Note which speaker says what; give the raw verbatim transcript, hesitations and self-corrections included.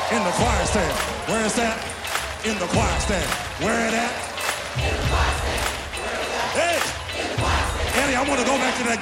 Speaker 1: In the choir stand. Where is that? In the choir stand. Where it at? In the choir stand. Where is that? Hey! In the choir stand. Eddie, I want to go back to that